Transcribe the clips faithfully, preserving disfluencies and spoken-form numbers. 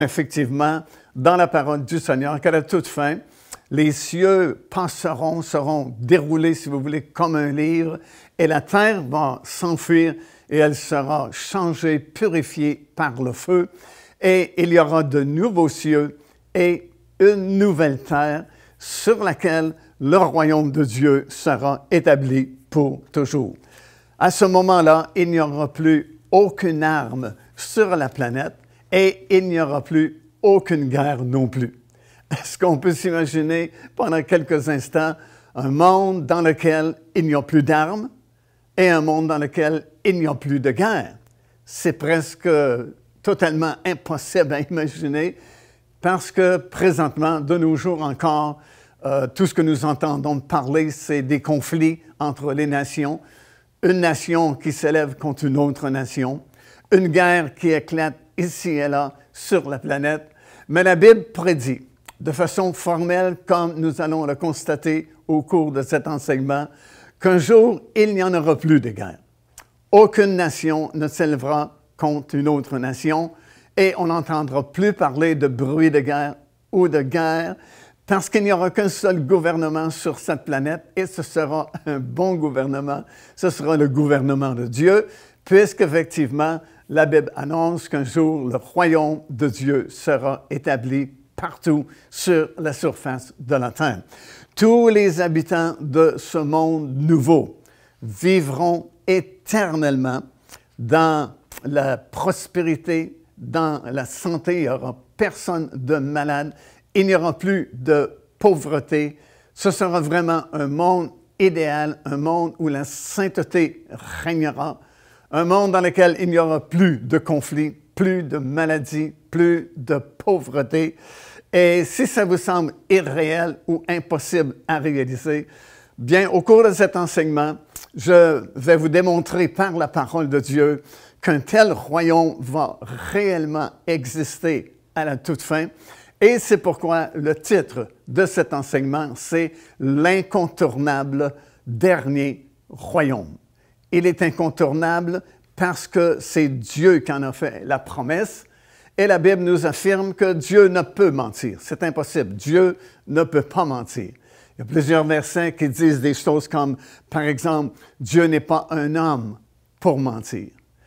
effectivement, dans la parole du Seigneur, qu'à la toute fin, les cieux passeront, seront déroulés, si vous voulez, comme un livre, et la terre va s'enfuir et elle sera changée, purifiée par le feu, et il y aura de nouveaux cieux et une nouvelle terre sur laquelle le royaume de Dieu sera établi pour toujours. À ce moment-là, il n'y aura plus aucune arme sur la planète et il n'y aura plus aucune guerre non plus. Est-ce qu'on peut s'imaginer pendant quelques instants un monde dans lequel il n'y a plus d'armes et un monde dans lequel il n'y a plus de guerre? C'est presque totalement impossible à imaginer parce que présentement, de nos jours encore, euh, tout ce que nous entendons parler, c'est des conflits entre les nations, une nation qui s'élève contre une autre nation, une guerre qui éclate ici et là sur la planète. Mais la Bible prédit, de façon formelle, comme nous allons le constater au cours de cet enseignement, qu'un jour, il n'y en aura plus de guerre. Aucune nation ne s'élèvera contre une autre nation et on n'entendra plus parler de bruit de guerre ou de guerre parce qu'il n'y aura qu'un seul gouvernement sur cette planète et ce sera un bon gouvernement. Ce sera le gouvernement de Dieu, puisqu'effectivement, la Bible annonce qu'un jour, le royaume de Dieu sera établi partout sur la surface de la terre. Tous les habitants de ce monde nouveau vivront éternellement dans la prospérité, dans la santé. Il n'y aura personne de malade. Il n'y aura plus de pauvreté. Ce sera vraiment un monde idéal, un monde où la sainteté régnera, un monde dans lequel il n'y aura plus de conflits, plus de maladies, plus de pauvreté. Et si ça vous semble irréel ou impossible à réaliser, bien, au cours de cet enseignement, je vais vous démontrer par la parole de Dieu qu'un tel royaume va réellement exister à la toute fin. Et c'est pourquoi le titre de cet enseignement, c'est « L'incontournable dernier royaume ». Il est incontournable parce que c'est Dieu qui en a fait la promesse. Et la Bible nous affirme que Dieu ne peut mentir. C'est impossible. Dieu ne peut pas mentir. Il y a plusieurs versets qui disent des choses comme, par exemple, « Dieu n'est pas un homme pour mentir »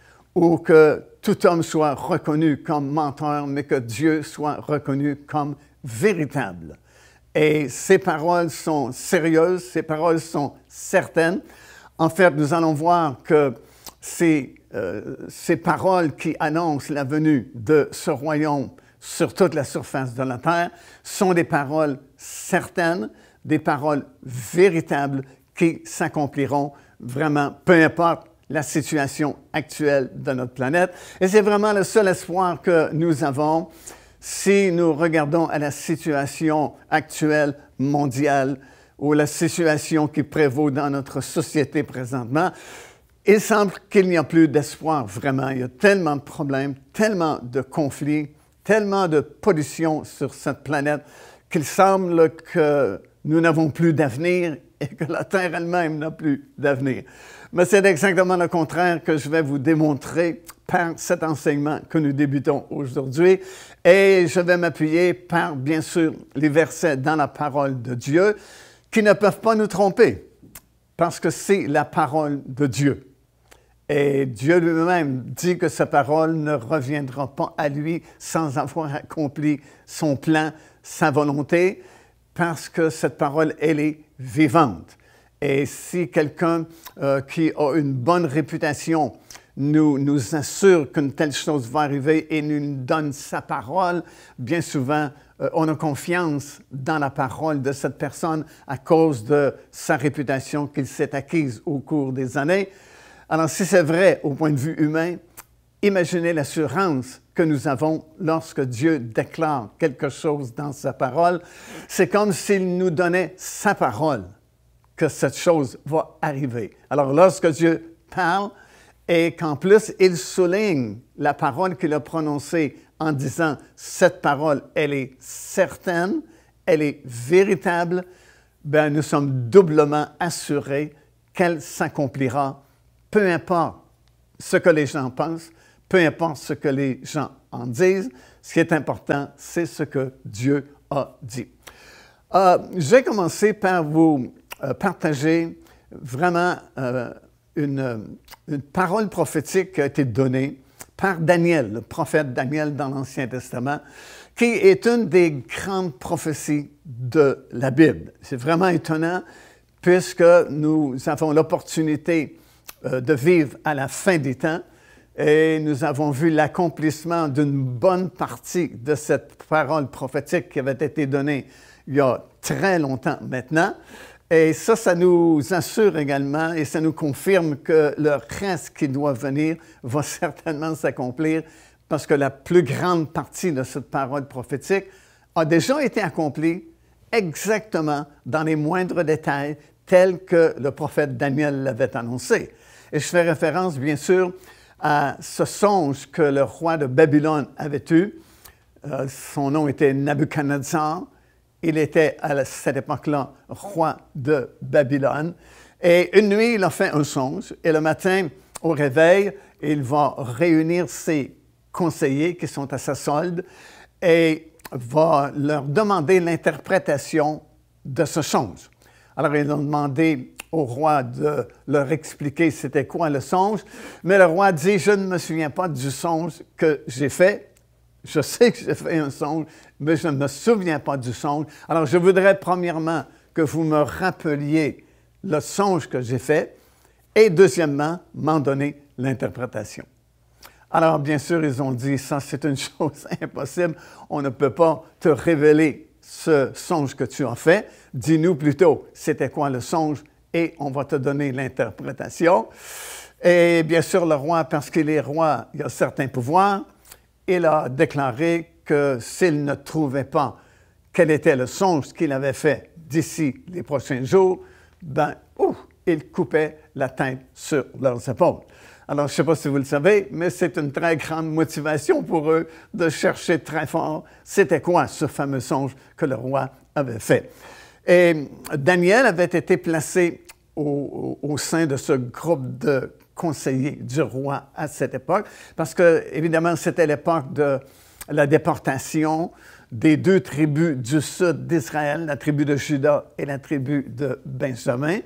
ou que tout homme soit reconnu comme menteur, mais que Dieu soit reconnu comme véritable. Et ces paroles sont sérieuses, ces paroles sont certaines. En fait, nous allons voir que ces, euh, ces paroles qui annoncent la venue de ce royaume sur toute la surface de la terre sont des paroles certaines, des paroles véritables qui s'accompliront vraiment, peu importe la situation actuelle de notre planète. Et c'est vraiment le seul espoir que nous avons si nous regardons à la situation actuelle mondiale ou la situation qui prévaut dans notre société présentement. Il semble qu'il n'y a plus d'espoir vraiment. Il y a tellement de problèmes, tellement de conflits, tellement de pollution sur cette planète qu'il semble que nous n'avons plus d'avenir et que la Terre elle-même n'a plus d'avenir. Mais c'est exactement le contraire que je vais vous démontrer par cet enseignement que nous débutons aujourd'hui. Et je vais m'appuyer par, bien sûr, les versets dans la parole de Dieu qui ne peuvent pas nous tromper parce que c'est la parole de Dieu. Et Dieu lui-même dit que sa parole ne reviendra pas à lui sans avoir accompli son plan, sa volonté, parce que cette parole, elle est vivante. Et si quelqu'un euh, qui a une bonne réputation nous, nous assure qu'une telle chose va arriver et nous donne sa parole, bien souvent, euh, on a confiance dans la parole de cette personne à cause de sa réputation qu'il s'est acquise au cours des années. Alors, si c'est vrai au point de vue humain, imaginez l'assurance que nous avons lorsque Dieu déclare quelque chose dans sa parole. C'est comme s'il nous donnait sa parole que cette chose va arriver. Alors, lorsque Dieu parle et qu'en plus, il souligne la parole qu'il a prononcée en disant « cette parole, elle est certaine, elle est véritable », bien, nous sommes doublement assurés qu'elle s'accomplira, peu importe ce que les gens pensent, peu importe ce que les gens en disent, Ce qui est important, c'est ce que Dieu a dit. Euh, je vais commencer par vous euh, partager vraiment euh, une, une parole prophétique qui a été donnée par Daniel, le prophète Daniel dans l'Ancien Testament, qui est une des grandes prophéties de la Bible. C'est vraiment étonnant puisque nous avons l'opportunité euh, de vivre à la fin des temps et nous avons vu l'accomplissement d'une bonne partie de cette parole prophétique qui avait été donnée il y a très longtemps maintenant. Et ça, ça nous assure également et ça nous confirme que le reste qui doit venir va certainement s'accomplir parce que la plus grande partie de cette parole prophétique a déjà été accomplie exactement dans les moindres détails tels que le prophète Daniel l'avait annoncé. Et je fais référence, bien sûr, à ce songe que le roi de Babylone avait eu. Euh, son nom était Nabuchodonosor. Il était à cette époque-là roi de Babylone. Et une nuit, il a fait un songe. Et le matin, au réveil, il va réunir ses conseillers qui sont à sa solde et va leur demander l'interprétation de ce songe. Alors, ils ont demandé au roi de leur expliquer c'était quoi le songe. Mais le roi dit, je ne me souviens pas du songe que j'ai fait. Je sais que j'ai fait un songe, mais je ne me souviens pas du songe. Alors, je voudrais premièrement que vous me rappeliez le songe que j'ai fait et deuxièmement, m'en donner l'interprétation. Alors, bien sûr, ils ont dit, ça, c'est une chose impossible. On ne peut pas te révéler ce songe que tu as fait. Dis-nous plutôt, c'était quoi le songe et on va te donner l'interprétation. Et bien sûr, le roi, parce qu'il est roi, il a certains pouvoirs. Il a déclaré que s'il ne trouvait pas quel était le songe qu'il avait fait d'ici les prochains jours, ben, ouf, il coupait la tête sur leurs épaules. Alors, je ne sais pas si vous le savez, mais c'est une très grande motivation pour eux de chercher très fort c'était quoi ce fameux songe que le roi avait fait. Et Daniel avait été placé au, au, au sein de ce groupe de conseiller du roi à cette époque, parce que, évidemment, c'était l'époque de la déportation des deux tribus du sud d'Israël, la tribu de Juda et la tribu de Benjamin.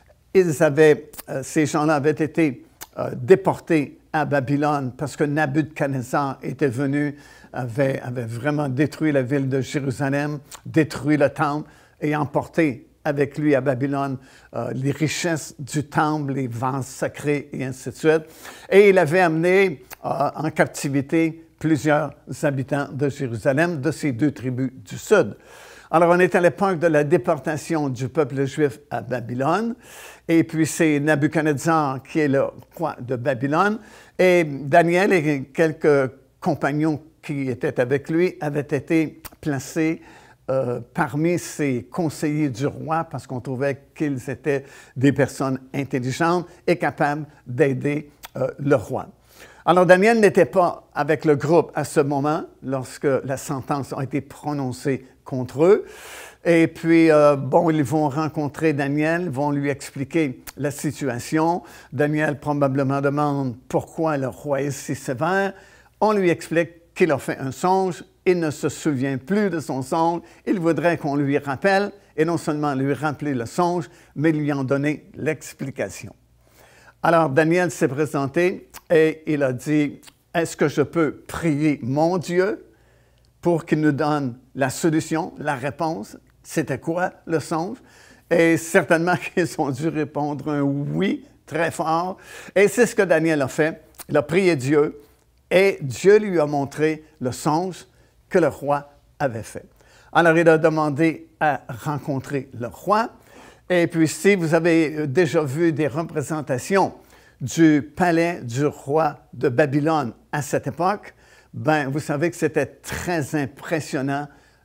Ils avaient, euh, ces gens-là avaient été euh, déportés à Babylone parce que Nabuchodonosor était venu, avait, avait vraiment détruit la ville de Jérusalem, détruit le temple et emporté avec lui à Babylone euh, les richesses du temple, les vases sacrés et ainsi de suite. Et il avait amené euh, en captivité plusieurs habitants de Jérusalem, de ces deux tribus du sud. Alors, on est à l'époque de la déportation du peuple juif à Babylone. Et puis, c'est Nabuchodonosor qui est le roi de Babylone. Et Daniel et quelques compagnons qui étaient avec lui avaient été placés Euh, parmi ces conseillers du roi, parce qu'on trouvait qu'ils étaient des personnes intelligentes et capables d'aider euh, le roi. Alors, Daniel n'était pas avec le groupe à ce moment, lorsque la sentence a été prononcée contre eux. Et puis, euh, bon, ils vont rencontrer Daniel, vont lui expliquer la situation. Daniel probablement demande pourquoi le roi est si sévère. On lui explique qu'il a fait un songe. Il ne se souvient plus de son songe. Il voudrait qu'on lui rappelle, et non seulement lui rappeler le songe, mais lui en donner l'explication. Alors, Daniel s'est présenté et il a dit, « Est-ce que je peux prier mon Dieu pour qu'il nous donne la solution, la réponse? C'était quoi le songe? » Et certainement qu'ils ont dû répondre un « oui » très fort. Et c'est ce que Daniel a fait. Il a prié Dieu et Dieu lui a montré le songe que le roi avait fait. Alors, il a demandé à rencontrer le roi. Et puis, si vous avez déjà vu des représentations du palais du roi de Babylone à cette époque, ben, vous savez que c'était très impressionnant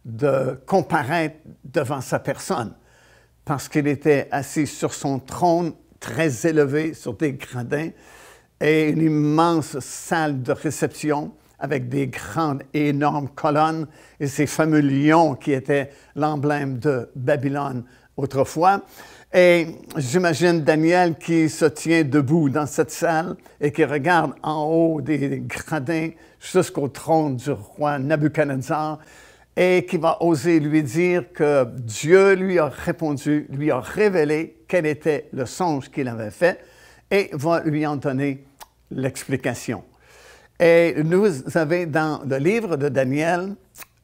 de comparaître devant sa personne, parce qu'il était assis sur son trône très élevé, sur des gradins, et une immense salle de réception avec des grandes et énormes colonnes et ces fameux lions qui étaient l'emblème de Babylone autrefois. Et j'imagine Daniel qui se tient debout dans cette salle et qui regarde en haut des gradins jusqu'au trône du roi Nabuchodonosor et qui va oser lui dire que Dieu lui a répondu, lui a révélé quel était le songe qu'il avait fait et va lui en donner l'explication. Et nous avons dans le livre de Daniel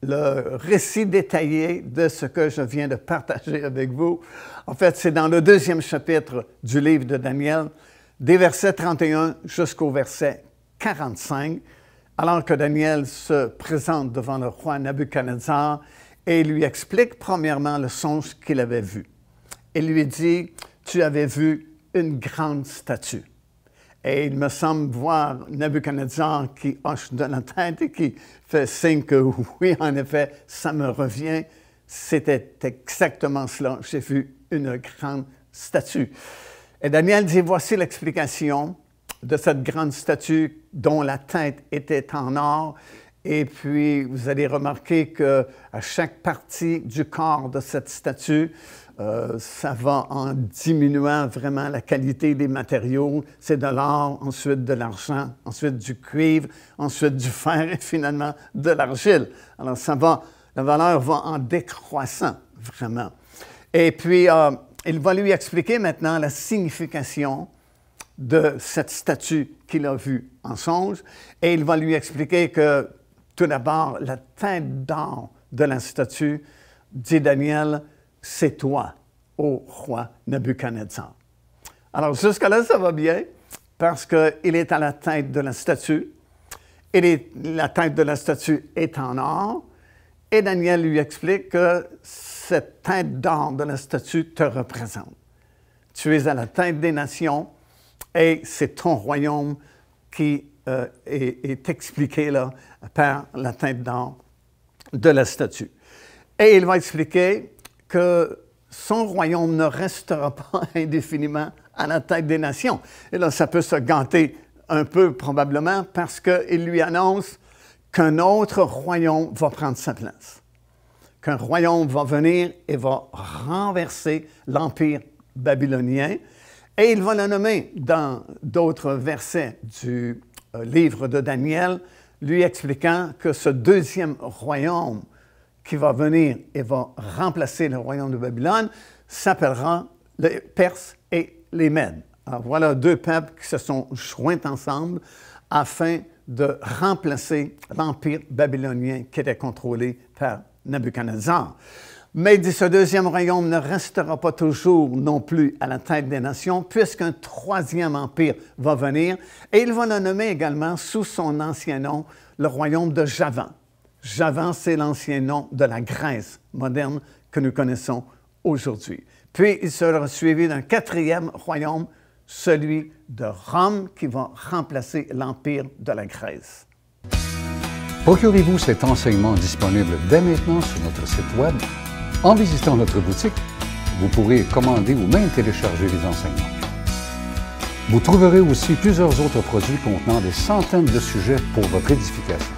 le récit détaillé de ce que je viens de partager avec vous. En fait, c'est dans le deuxième chapitre du livre de Daniel, des versets trente et un jusqu'au verset quarante-cinq, alors que Daniel se présente devant le roi Nabuchodonosor et lui explique premièrement le songe qu'il avait vu. Il lui dit, « Tu avais vu une grande statue. » Et il me semble voir Nabuchodonosor qui hoche de la tête et qui fait signe que oui, en effet, ça me revient. C'était exactement cela. J'ai vu une grande statue. Et Daniel dit, voici l'explication de cette grande statue dont la tête était en or. Et puis, vous allez remarquer qu'à chaque partie du corps de cette statue, Euh, ça va en diminuant vraiment la qualité des matériaux. C'est de l'or, ensuite de l'argent, ensuite du cuivre, ensuite du fer et finalement de l'argile. Alors, ça va, la valeur va en décroissant, vraiment. Et puis, euh, il va lui expliquer maintenant la signification de cette statue qu'il a vue en songe. Et il va lui expliquer que, tout d'abord, la tête d'or de la statue, dit Daniel, c'est toi, ô roi Nabuchodonosor. Alors, jusque-là, ça va bien, parce qu'il est à la tête de la statue. Il est, la tête de la statue est en or. Et Daniel lui explique que cette tête d'or de la statue te représente. Tu es à la tête des nations et c'est ton royaume qui euh, est, est expliqué là, par la tête d'or de la statue. Et il va expliquer que son royaume ne restera pas indéfiniment à la tête des nations. Et là, ça peut se gâter un peu probablement parce qu'il lui annonce qu'un autre royaume va prendre sa place. Qu'un royaume va venir et va renverser l'empire babylonien. Et il va le nommer dans d'autres versets du euh, livre de Daniel, lui expliquant que ce deuxième royaume qui va venir et va remplacer le royaume de Babylone, s'appellera les Perses et les Mèdes. Alors voilà deux peuples qui se sont joints ensemble afin de remplacer l'empire babylonien qui était contrôlé par Nabuchodonosor. Mais dit, ce deuxième royaume ne restera pas toujours non plus à la tête des nations, puisqu'un troisième empire va venir, et il va le nommer également sous son ancien nom, le royaume de Javan. Javan, c'est l'ancien nom de la Grèce moderne que nous connaissons aujourd'hui. Puis, il sera suivi d'un quatrième royaume, celui de Rome, qui va remplacer l'empire de la Grèce. Procurez-vous cet enseignement disponible dès maintenant sur notre site Web. En visitant notre boutique, vous pourrez commander ou même télécharger les enseignements. Vous trouverez aussi plusieurs autres produits contenant des centaines de sujets pour votre édification.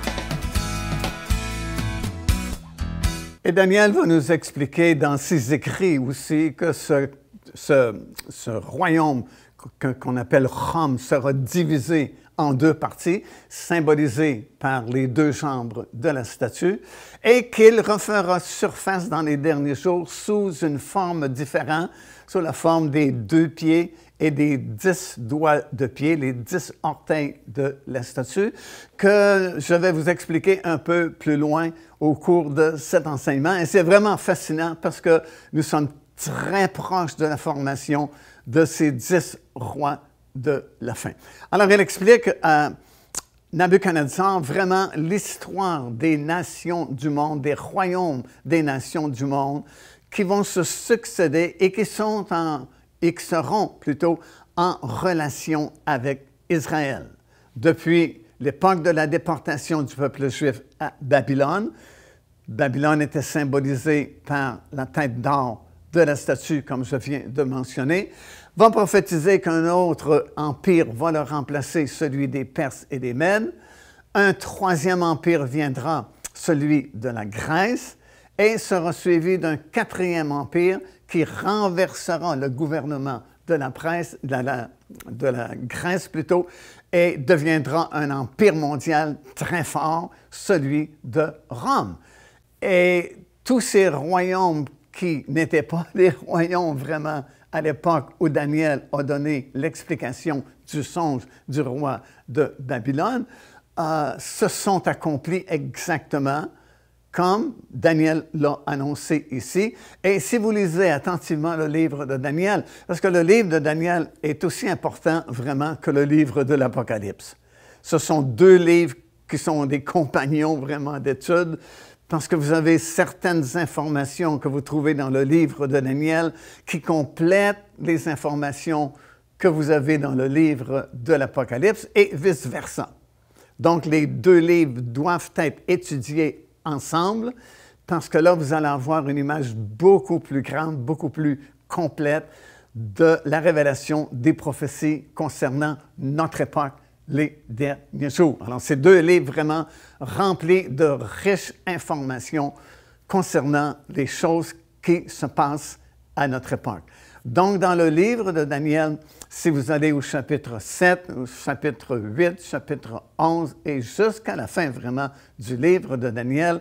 Et Daniel va nous expliquer dans ses écrits aussi que ce, ce, ce royaume qu'on appelle Rome sera divisé en deux parties, symbolisé par les deux chambres de la statue, et qu'il refera surface dans les derniers jours sous une forme différente, sous la forme des deux pieds et des dix doigts de pied, les dix orteils de la statue, que je vais vous expliquer un peu plus loin au cours de cet enseignement. Et c'est vraiment fascinant parce que nous sommes très proches de la formation de ces dix rois de la fin. Alors, il explique à Nabuchodonosor vraiment l'histoire des nations du monde, des royaumes des nations du monde qui vont se succéder et qui sont en et qui seront plutôt en relation avec Israël. Depuis l'époque de la déportation du peuple juif à Babylone, Babylone était symbolisée par la tête d'or de la statue, comme je viens de mentionner, va prophétiser qu'un autre empire va le remplacer, celui des Perses et des Mèdes. Un troisième empire viendra, celui de la Grèce. et sera suivi d'un quatrième empire qui renversera le gouvernement de la, presse, de la, de la Grèce plutôt, et deviendra un empire mondial très fort, celui de Rome. Et tous ces royaumes qui n'étaient pas des royaumes vraiment à l'époque où Daniel a donné l'explication du songe du roi de Babylone, euh, se sont accomplis exactement comme Daniel l'a annoncé ici. Et si vous lisez attentivement le livre de Daniel, parce que le livre de Daniel est aussi important vraiment que le livre de l'Apocalypse. Ce sont deux livres qui sont des compagnons vraiment d'études, parce que vous avez certaines informations que vous trouvez dans le livre de Daniel qui complètent les informations que vous avez dans le livre de l'Apocalypse et vice-versa. Donc, les deux livres doivent être étudiés ensemble, parce que là, vous allez avoir une image beaucoup plus grande, beaucoup plus complète de la révélation des prophéties concernant notre époque, les derniers jours. Alors, c'est deux livres vraiment remplis de riches informations concernant les choses qui se passent à notre époque. Donc, dans le livre de Daniel, si vous allez au chapitre sept, au chapitre huit, chapitre onze et jusqu'à la fin vraiment du livre de Daniel,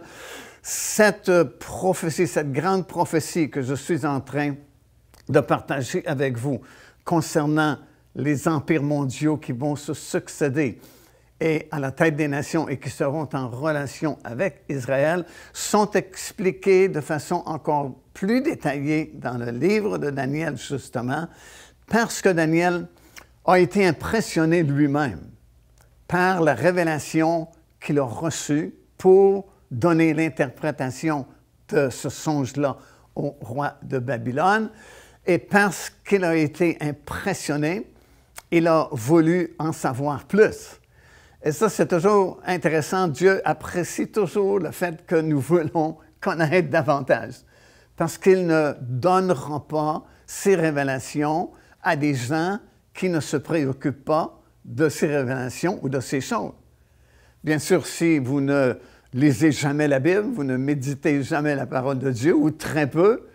cette prophétie, cette grande prophétie que je suis en train de partager avec vous concernant les empires mondiaux qui vont se succéder et à la tête des nations et qui seront en relation avec Israël, sont expliqués de façon encore plus détaillée dans le livre de Daniel, justement, parce que Daniel a été impressionné lui-même par la révélation qu'il a reçue pour donner l'interprétation de ce songe-là au roi de Babylone. Et parce qu'il a été impressionné, il a voulu en savoir plus. Et ça, c'est toujours intéressant. Dieu apprécie toujours le fait que nous voulons connaître davantage, parce qu'il ne donnera pas ces révélations à des gens qui ne se préoccupent pas de ces révélations ou de ces choses. Bien sûr, si vous ne lisez jamais la Bible, vous ne méditez jamais la parole de Dieu, ou très peu,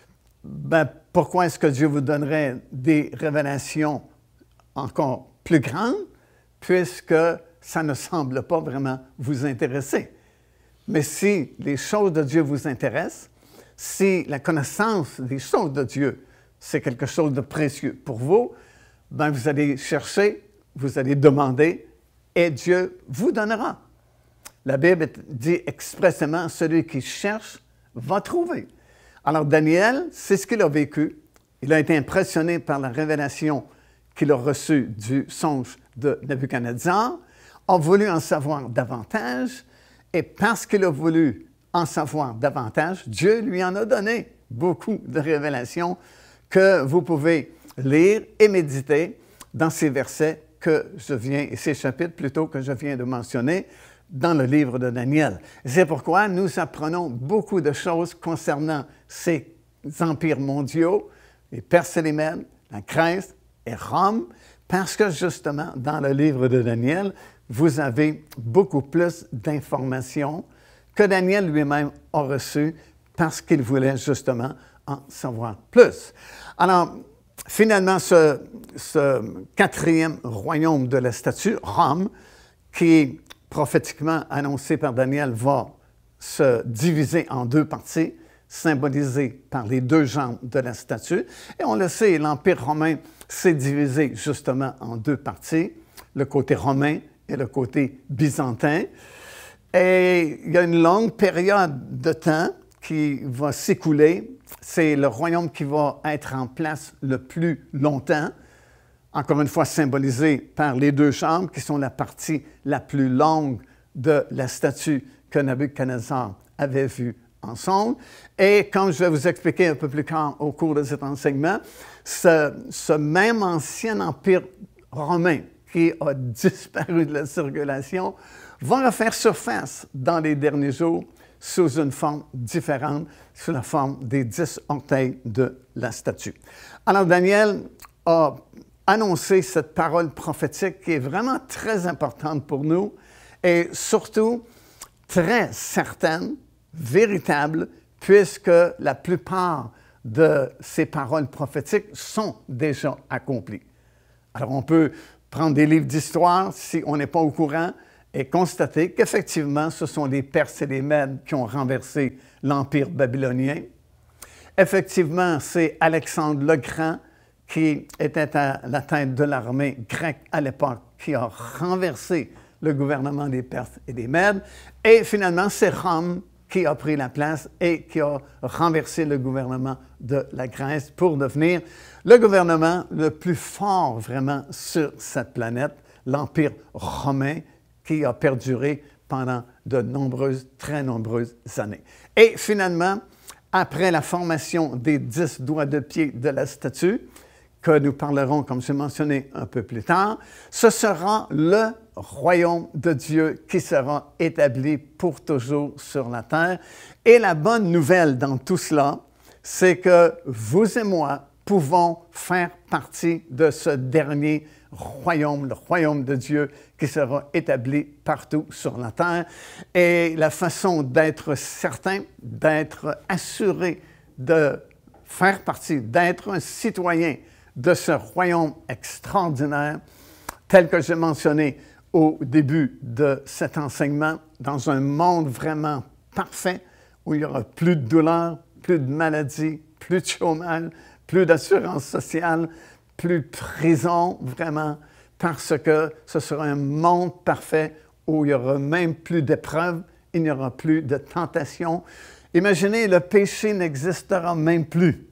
ben, pourquoi est-ce que Dieu vous donnerait des révélations encore plus grandes, puisque ça ne semble pas vraiment vous intéresser? Mais si les choses de Dieu vous intéressent, si la connaissance des choses de Dieu, c'est quelque chose de précieux pour vous, ben vous allez chercher, vous allez demander, et Dieu vous donnera. La Bible dit expressément, celui qui cherche va trouver. Alors Daniel, c'est ce qu'il a vécu. Il a été impressionné par la révélation qu'il a reçue du songe de Nebuchadnezzar, a voulu en savoir davantage, et parce qu'il a voulu en savoir davantage, Dieu lui en a donné beaucoup de révélations que vous pouvez lire et méditer dans ces versets que je viens, et ces chapitres plutôt que je viens de mentionner dans le livre de Daniel. C'est pourquoi nous apprenons beaucoup de choses concernant ces empires mondiaux, les Perses et les Mèdes, la Grèce et Rome, parce que justement, dans le livre de Daniel, vous avez beaucoup plus d'informations que Daniel lui-même a reçues parce qu'il voulait justement en savoir plus. Alors, finalement, ce, ce quatrième royaume de la statue, Rome, qui prophétiquement annoncé par Daniel, va se diviser en deux parties, symbolisées par les deux jambes de la statue. Et on le sait, l'Empire romain s'est divisé justement en deux parties, le côté romain et le côté byzantin. Et il y a une longue période de temps qui va s'écouler. C'est le royaume qui va être en place le plus longtemps, encore une fois symbolisé par les deux jambes, qui sont la partie la plus longue de la statue que Nebuchadnezzar avait vue en songe. Et comme je vais vous expliquer un peu plus tard au cours de cet enseignement, ce, ce même ancien empire romain qui a disparu de la circulation va refaire surface dans les derniers jours sous une forme différente, sous la forme des dix orteils de la statue. Alors Daniel a annoncé cette parole prophétique qui est vraiment très importante pour nous et surtout très certaine, véritable, puisque la plupart de ces paroles prophétiques sont déjà accomplies. Alors, on peut prendre des livres d'histoire si on n'est pas au courant et constater qu'effectivement, ce sont les Perses et les Mèdes qui ont renversé l'Empire babylonien. Effectivement, c'est Alexandre le Grand, qui était à la tête de l'armée grecque à l'époque, qui a renversé le gouvernement des Perses et des Mèdes. Et finalement, c'est Rome qui a pris la place et qui a renversé le gouvernement de la Grèce pour devenir le gouvernement le plus fort vraiment sur cette planète, l'Empire romain, qui a perduré pendant de nombreuses, très nombreuses années. Et finalement, après la formation des dix doigts de pied de la statue, que nous parlerons, comme j'ai mentionné un peu plus tard, ce sera le royaume de Dieu qui sera établi pour toujours sur la terre. Et la bonne nouvelle dans tout cela, c'est que vous et moi pouvons faire partie de ce dernier royaume, le royaume de Dieu qui sera établi partout sur la terre. Et la façon d'être certain, d'être assuré de faire partie, d'être un citoyen de ce royaume extraordinaire, tel que j'ai mentionné au début de cet enseignement, dans un monde vraiment parfait, où il n'y aura plus de douleur, plus de maladie, plus de chômage, plus d'assurance sociale, plus de prison, vraiment, parce que ce sera un monde parfait où il n'y aura même plus d'épreuves, il n'y aura plus de tentation. Imaginez, le péché n'existera même plus.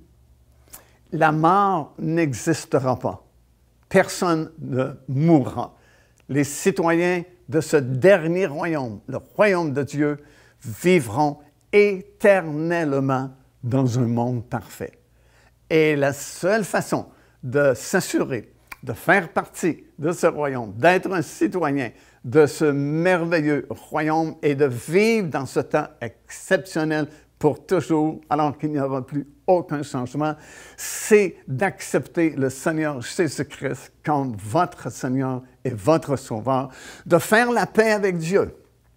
La mort n'existera pas. Personne ne mourra. Les citoyens de ce dernier royaume, le royaume de Dieu, vivront éternellement dans un monde parfait. Et la seule façon de s'assurer, de faire partie de ce royaume, d'être un citoyen de ce merveilleux royaume et de vivre dans ce temps exceptionnel pour toujours, alors qu'il n'y aura plus aucun changement, c'est d'accepter le Seigneur Jésus-Christ comme votre Seigneur et votre Sauveur, de faire la paix avec Dieu.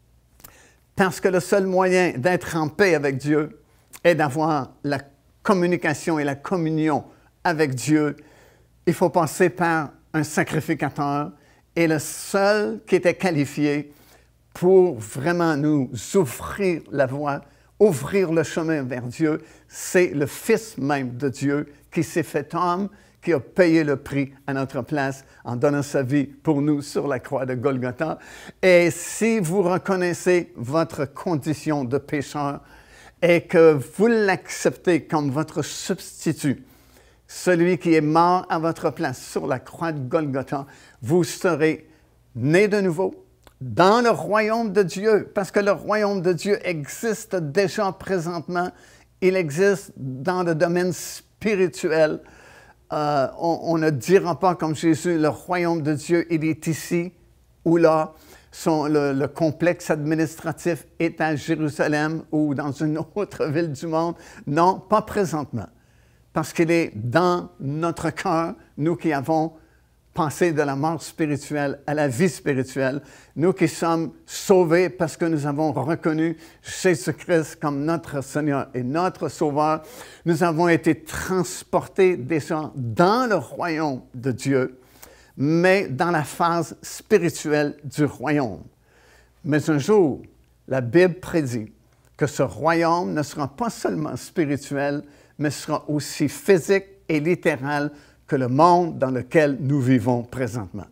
Parce que le seul moyen d'être en paix avec Dieu est d'avoir la communication et la communion avec Dieu. Il faut passer par un sacrificateur et le seul qui était qualifié pour vraiment nous offrir la voie, ouvrir le chemin vers Dieu, c'est le Fils même de Dieu qui s'est fait homme, qui a payé le prix à notre place en donnant sa vie pour nous sur la croix de Golgotha. Et si vous reconnaissez votre condition de pécheur et que vous l'acceptez comme votre substitut, celui qui est mort à votre place sur la croix de Golgotha, vous serez né de nouveau dans le royaume de Dieu, parce que le royaume de Dieu existe déjà présentement. Il existe dans le domaine spirituel. Euh, on, on ne dira pas comme Jésus, le royaume de Dieu, il est ici ou là. Son, le, le complexe administratif est à Jérusalem ou dans une autre ville du monde. Non, pas présentement. Parce qu'il est dans notre cœur, nous qui avons passé de la mort spirituelle à la vie spirituelle, nous qui sommes sauvés parce que nous avons reconnu Jésus-Christ comme notre Seigneur et notre Sauveur, nous avons été transportés déjà dans le royaume de Dieu, mais dans la phase spirituelle du royaume. Mais un jour, la Bible prédit que ce royaume ne sera pas seulement spirituel, mais sera aussi physique et littéral que le monde dans lequel nous vivons présentement.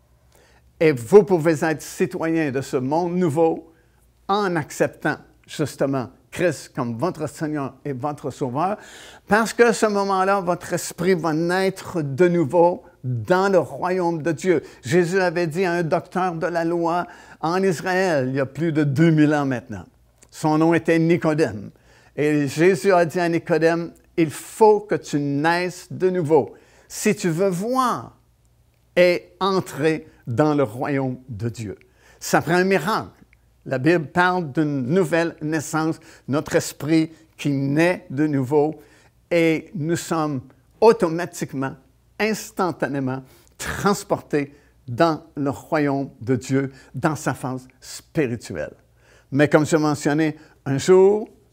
Et vous pouvez être citoyen de ce monde nouveau en acceptant justement Christ comme votre Seigneur et votre Sauveur, parce qu'à ce moment-là, votre esprit va naître de nouveau dans le royaume de Dieu. Jésus avait dit à un docteur de la loi en Israël, il y a plus de deux mille ans maintenant. Son nom était Nicodème. Et Jésus a dit à Nicodème, il faut que tu naisses de nouveau si tu veux voir et entrer dans le royaume de Dieu. Ça prend un miracle. La Bible parle d'une nouvelle naissance, notre esprit qui naît de nouveau et nous sommes automatiquement, instantanément transportés dans le royaume de Dieu, dans sa phase spirituelle. Mais comme je mentionnais, un jour,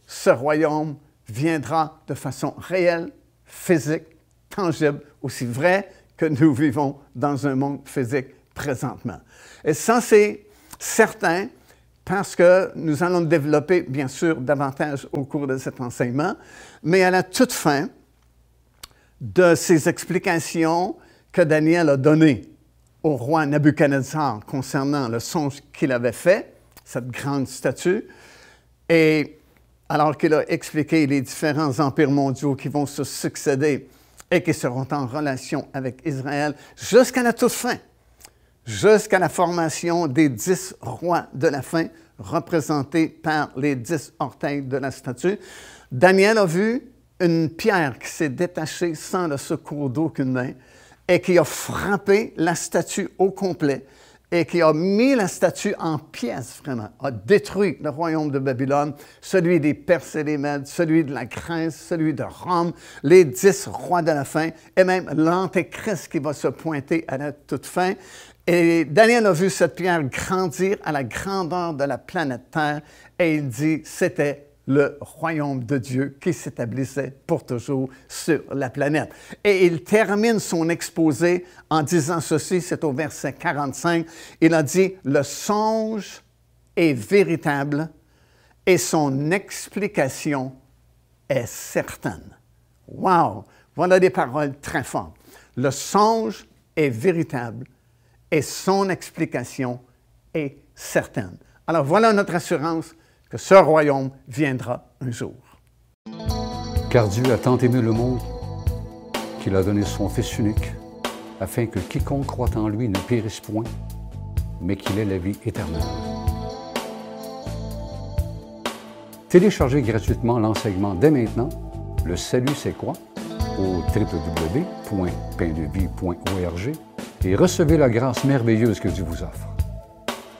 ce royaume viendra de façon réelle, physique, tangible, aussi vrai que nous vivons dans un monde physique présentement. Et ça, c'est certain parce que nous allons le développer, bien sûr, davantage au cours de cet enseignement, mais à la toute fin de ces explications que Daniel a données au roi Nabuchodonosor concernant le songe qu'il avait fait, cette grande statue, et alors qu'il a expliqué les différents empires mondiaux qui vont se succéder et qui seront en relation avec Israël jusqu'à la toute fin, jusqu'à la formation des dix rois de la fin, représentés par les dix orteils de la statue. Daniel a vu une pierre qui s'est détachée sans le secours d'aucune main et qui a frappé la statue au complet et qui a mis la statue en pièces, vraiment, a détruit le royaume de Babylone, celui des Perses et des Mèdes, celui de la Grèce, celui de Rome, les dix rois de la fin, et même l'Antéchrist qui va se pointer à la toute fin. Et Daniel a vu cette pierre grandir à la grandeur de la planète Terre, et il dit c'était le royaume de Dieu qui s'établissait pour toujours sur la planète. Et il termine son exposé en disant ceci, c'est au verset quarante-cinq, il a dit « Le songe est véritable et son explication est certaine. » Wow! Voilà des paroles très fortes. Le songe est véritable et son explication est certaine. Alors voilà notre assurance que ce royaume viendra un jour. Car Dieu a tant aimé le monde qu'il a donné son Fils unique, afin que quiconque croit en lui ne périsse point, mais qu'il ait la vie éternelle. Téléchargez gratuitement l'enseignement dès maintenant, Le Salut c'est quoi? Au w w w point pain de vie point org et recevez la grâce merveilleuse que Dieu vous offre.